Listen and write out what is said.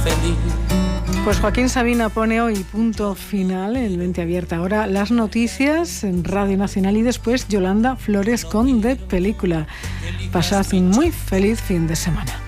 feliz. Pues Joaquín Sabina pone hoy punto final en Mente Abierta. Ahora las noticias en Radio Nacional y después Yolanda Flores con De Película. Pasad un muy feliz fin de semana.